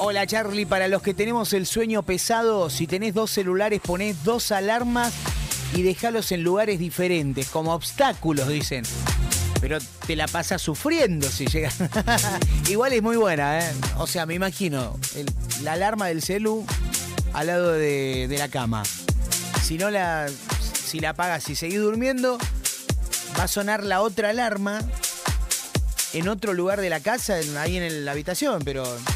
Hola Charlie, para los que tenemos el sueño pesado, si tenés 2 celulares ponés 2 alarmas y dejalos en lugares diferentes, como obstáculos, dicen. Pero te la pasas sufriendo si llegas. Igual es muy buena, ¿eh? O sea, me imagino la alarma del celu al lado de la cama. Si la apagas y seguís durmiendo, va a sonar la otra alarma en otro lugar de la casa, ahí en la habitación, pero